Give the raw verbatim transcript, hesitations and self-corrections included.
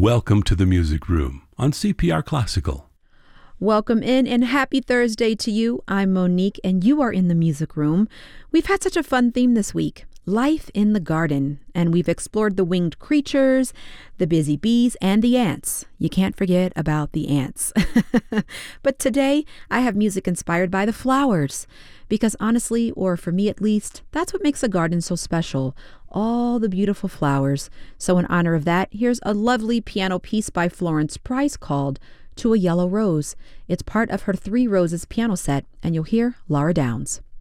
Welcome to the Music Room on C P R Classical. Welcome in and happy Thursday to you. I'm Monique and you are in the Music Room. We've had such a fun theme this week, life in the garden, and we've explored the winged creatures, the busy bees, and the ants. You can't forget about the ants. But today I have music inspired by the flowers, because honestly, or for me at least, that's what makes a garden so special. All the beautiful flowers. So in honor of that, here's a lovely piano piece by Florence Price called To a Yellow Rose. It's part of her Three Roses piano set, and you'll hear Laura Downs.